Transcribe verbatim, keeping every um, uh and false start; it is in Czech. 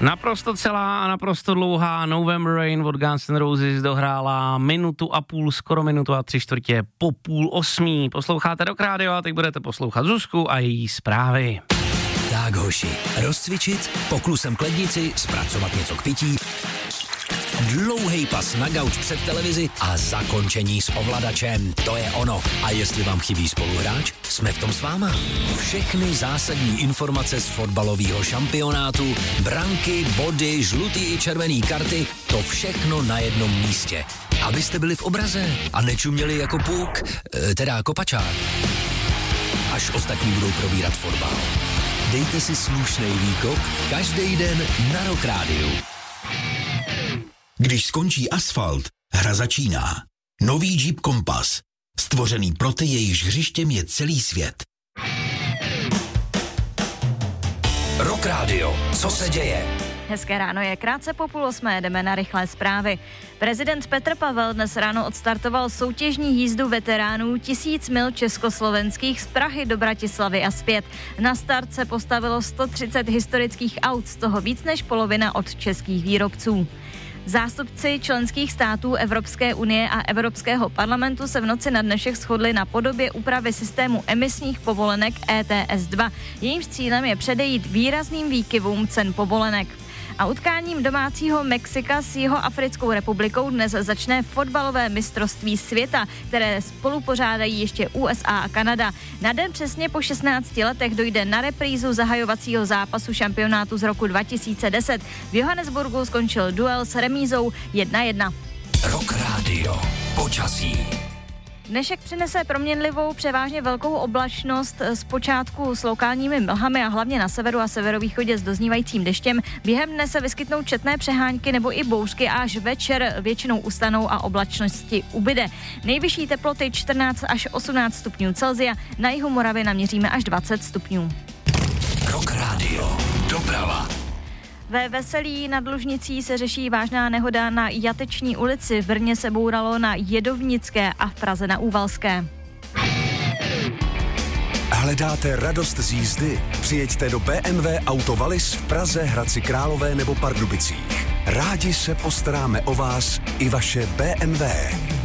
Naprosto celá a naprosto dlouhá November Rain od Guns N' Roses dohrála minutu a půl, skoro minutu a tři čtvrtě po půl osmí. Posloucháte Rock Radio a teď budete poslouchat Zuzku a její zprávy. Tak hoši, rozcvičit, poklusem k lednici, zpracovat něco k pití, dlouhej pas na gauč před televizi a zakončení s ovladačem. To je ono. A jestli vám chybí spoluhráč, jsme v tom s váma. Všechny zásadní informace z fotbalového šampionátu, branky, body, žlutý i červený karty, to všechno na jednom místě. Abyste byli v obraze a nečuměli jako puk, teda kopačák. Až ostatní budou probírat fotbal. Dejte si slušnej výkop každý den na Rock Rádiu. Když skončí asfalt, hra začíná. Nový Jeep Compass. Stvořený pro ty, jejichž hřištěm je celý svět. Rock Radio. Co se děje? Hezké ráno je, krátce po půl osmé, jdeme na rychlé zprávy. Prezident Petr Pavel dnes ráno odstartoval soutěžní jízdu veteránů tisíc mil československých z Prahy do Bratislavy a zpět. Na start se postavilo sto třicet historických aut, z toho víc než polovina od českých výrobců. Zástupci členských států Evropské unie a Evropského parlamentu se v noci na dnešek shodli na podobě úpravy systému emisních povolenek E T S dva. Jejímž cílem je předejít výrazným výkyvům cen povolenek. A utkáním domácího Mexika s Jihoafrickou republikou dnes začne fotbalové mistrovství světa, které spolupořádají ještě U S A a Kanada. Na den přesně po šestnácti letech dojde na reprízu zahajovacího zápasu šampionátu z roku dva tisíce deset. V Johannesburgu skončil duel s remízou jedna jedna. Rock Radio. Počasí. Dnešek přinese proměnlivou, převážně velkou oblačnost, zpočátku s lokálními mlhami a hlavně na severu a severovýchodě s doznívajícím deštěm. Během dne se vyskytnou četné přehánky nebo i bouřky a až večer většinou ustanou a oblačnosti ubyde. Nejvyšší teploty čtrnáct až osmnáct stupňů Celsia, na jihu Moravy naměříme až dvacet stupňů. Rock Radio. Doprava. Ve Veselí nad Lužnicí se řeší vážná nehoda na Jateční ulici. V Brně se bouralo na Jedovnické a v Praze na Úvalské. Hledáte radost z jízdy? Přijeďte do B M W Auto Wallis v Praze, Hradci Králové nebo Pardubicích. Rádi se postaráme o vás i vaše B M W.